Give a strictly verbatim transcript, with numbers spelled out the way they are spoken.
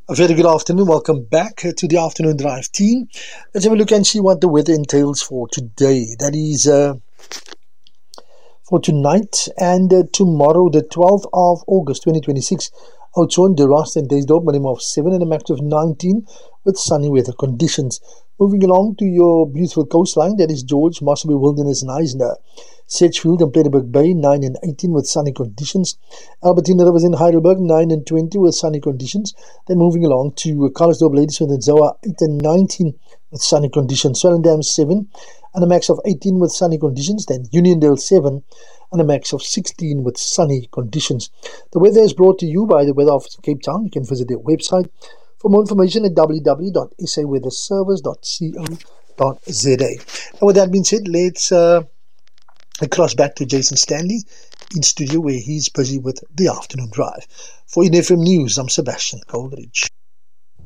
A very good afternoon. Welcome back to the Afternoon Drive team. Let's have a look and see what the weather entails for today. That is uh, for tonight and uh, tomorrow, the twelfth of August, twenty twenty-six. Oudtshoorn, De Rust and Duysdorp, minimum of seven and a max of nineteen with sunny weather conditions. Moving along to your beautiful coastline, that is George, Mossel Wilderness and Eisner. Sedgefield and Plettenberg Bay, nine and eighteen with sunny conditions. Albertina Rivers in Heidelberg, nine and twenty with sunny conditions. Then moving along to Carlsdorp, Ladysmith and Zoa, eight and nineteen with sunny conditions. Swellendam, seven and a max of eighteen with sunny conditions. Then Uniondale, seven and a max of sixteen with sunny conditions. The weather is brought to you by the Weather Office of Cape Town. You can visit their website for more information at w w w dot s a weather service dot co dot z a. And with that being said, let's uh, cross back to Jason Stanley in studio where he's busy with the Afternoon Drive. For N F M News, I'm Sebastian Coleridge.